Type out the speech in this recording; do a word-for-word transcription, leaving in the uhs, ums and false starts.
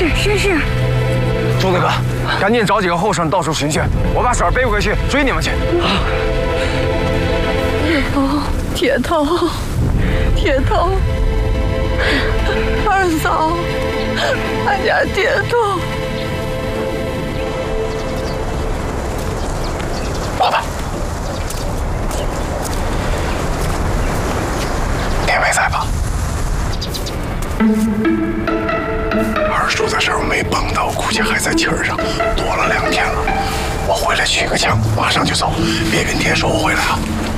是是是。 柱子哥，赶紧找几个后生到处寻血，我把婶儿背回去追你们去。 铁头，铁头，铁头，二嫂，俺家铁头。 老板，天没在吧？二叔在这儿没帮到，估计还在气儿上，躲了两天了。我回来取个枪，马上就走，别跟爹说我回来啊。